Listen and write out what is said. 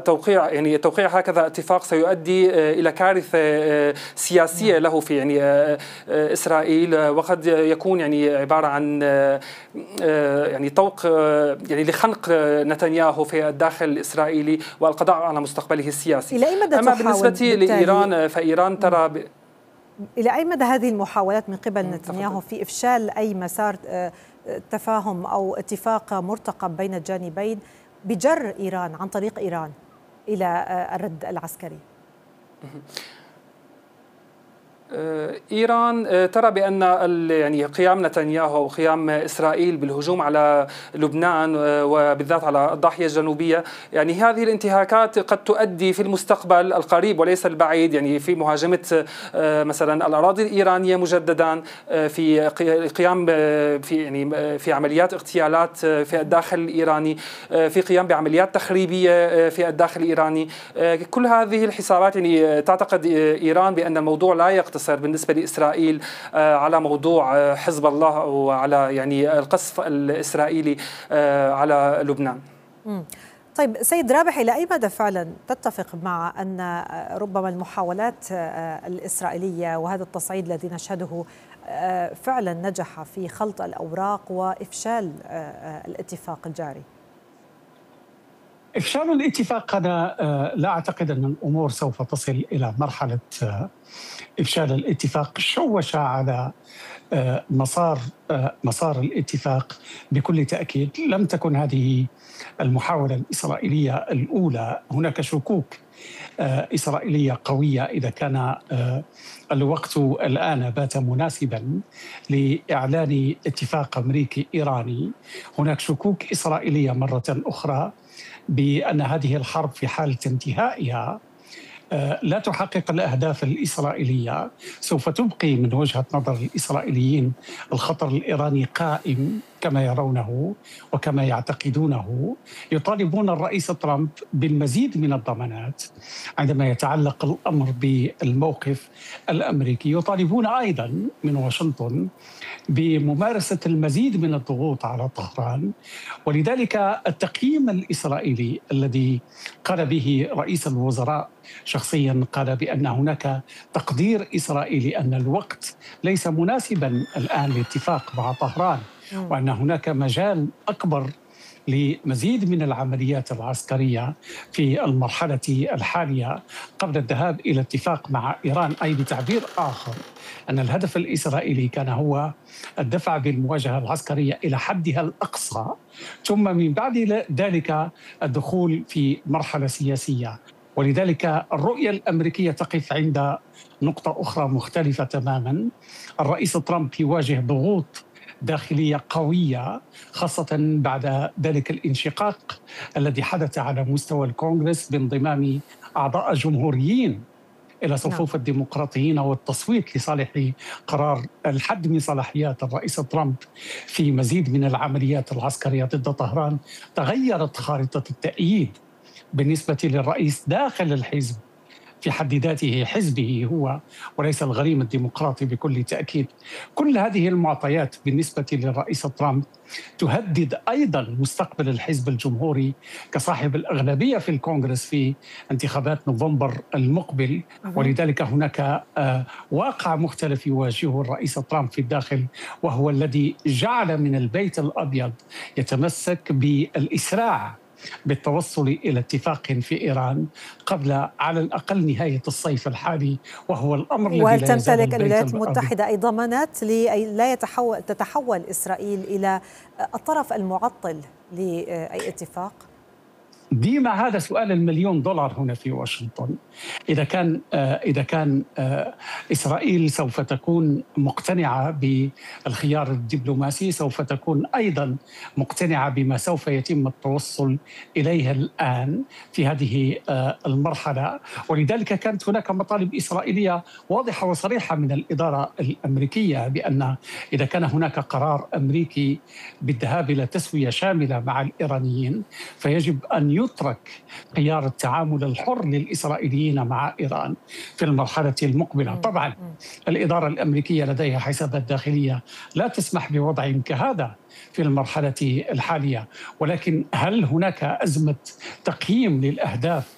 وتوقيع توقيع هكذا اتفاق سيؤدي إلى كارثة سياسية له في إسرائيل، وقد يكون عبارة عن طوق لخنق نتنياهو في الداخل الإسرائيلي والقضاء على مستقبله السياسي. إلى أي مدى هذه المحاولات من قبل نتنياهو في إفشال أي مسار تفاهم أو اتفاق مرتقب بين الجانبين بجر إيران عن طريق إيران إلى الرد العسكري؟ إيران ترى بأن قيام نتنياهو وقيام إسرائيل بالهجوم على لبنان وبالذات على الضاحية الجنوبية هذه الانتهاكات قد تؤدي في المستقبل القريب وليس البعيد في مهاجمة مثلا الأراضي الإيرانية مجددا، في قيام في عمليات اغتيالات في الداخل الإيراني، في قيام بعمليات تخريبية في الداخل الإيراني. كل هذه الحسابات تعتقد إيران بأن الموضوع لا يقتصر بالنسبة لإسرائيل على موضوع حزب الله وعلى القصف الإسرائيلي على لبنان. طيب سيد رابح، إلى أي مدى فعلا تتفق مع أن ربما المحاولات الإسرائيلية وهذا التصعيد الذي نشهده فعلا نجح في خلط الأوراق وإفشال الاتفاق الجاري؟ إفشال الاتفاق، أنا لا أعتقد أن الأمور سوف تصل إلى مرحلة إفشال الاتفاق. شوش على مسار الاتفاق بكل تأكيد. لم تكن هذه المحاولة الإسرائيلية الأولى. هناك شكوك إسرائيلية قوية إذا كان الوقت الآن بات مناسبا لإعلان اتفاق أمريكي إيراني. هناك شكوك إسرائيلية مرة أخرى بأن هذه الحرب في حالة انتهائها لا تحقق الأهداف الإسرائيلية. سوف تبقي من وجهة نظر الإسرائيليين الخطر الإيراني قائم كما يرونه وكما يعتقدونه. يطالبون الرئيس ترامب بالمزيد من الضمانات عندما يتعلق الأمر بالموقف الأمريكي. يطالبون أيضا من واشنطن بممارسة المزيد من الضغوط على طهران. ولذلك التقييم الإسرائيلي الذي قال به رئيس الوزراء شخصيا، قال بأن هناك تقدير إسرائيلي أن الوقت ليس مناسبا الآن للاتفاق مع طهران، وأن هناك مجال أكبر لمزيد من العمليات العسكرية في المرحلة الحالية قبل الذهاب إلى اتفاق مع إيران. أي بتعبير آخر أن الهدف الإسرائيلي كان هو الدفع بالمواجهة العسكرية إلى حدها الأقصى، ثم من بعد ذلك الدخول في مرحلة سياسية. ولذلك الرؤية الأمريكية تقف عند نقطة أخرى مختلفة تماما. الرئيس ترامب يواجه ضغوط داخلية قوية، خاصة بعد ذلك الانشقاق الذي حدث على مستوى الكونغرس بانضمام أعضاء جمهوريين إلى صفوف الديمقراطيين والتصويت لصالح قرار الحد من صلاحيات الرئيس ترامب في مزيد من العمليات العسكرية ضد طهران. تغيرت خارطة التأييد بالنسبة للرئيس داخل الحزب في حد ذاته، حزبه هو وليس الغريم الديمقراطي بكل تأكيد. كل هذه المعطيات بالنسبة للرئيس ترامب تهدد أيضا مستقبل الحزب الجمهوري كصاحب الأغلبية في الكونغرس في انتخابات نوفمبر المقبل. ولذلك هناك واقع مختلف يواجهه الرئيس ترامب في الداخل، وهو الذي جعل من البيت الأبيض يتمسك بالإسراع بالتوصل إلى اتفاق في إيران قبل على الأقل نهاية الصيف الحالي، وهو الأمر الذي وهل تمتلك الولايات المتحدة أي ضمانات لا تتحول إسرائيل إلى الطرف المعطل لأي اتفاق؟ ديما هذا سؤال $1,000,000 هنا في واشنطن. إذا كان إسرائيل سوف تكون مقتنعة بالخيار الدبلوماسي، سوف تكون أيضا مقتنعة بما سوف يتم التوصل إليه الآن في هذه المرحلة. ولذلك كانت هناك مطالب إسرائيلية واضحة وصريحة من الإدارة الأمريكية بأن إذا كان هناك قرار أمريكي بالذهاب إلى تسوية شاملة مع الإيرانيين فيجب أن يترك خيار التعامل الحر للإسرائيليين مع إيران في المرحلة المقبلة. طبعا الإدارة الأمريكية لديها حسابات داخلية لا تسمح بوضع كهذا في المرحلة الحالية، ولكن هل هناك أزمة تقييم للأهداف